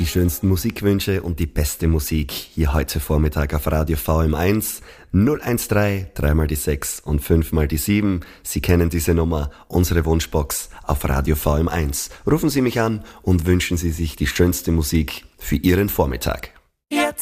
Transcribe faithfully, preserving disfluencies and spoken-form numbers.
Die schönsten Musikwünsche und die beste Musik hier heute Vormittag auf Radio V M eins. null eins drei, drei mal die sechs und fünf mal die sieben. Sie kennen diese Nummer, unsere Wunschbox auf Radio V M eins. Rufen Sie mich an und wünschen Sie sich die schönste Musik für Ihren Vormittag.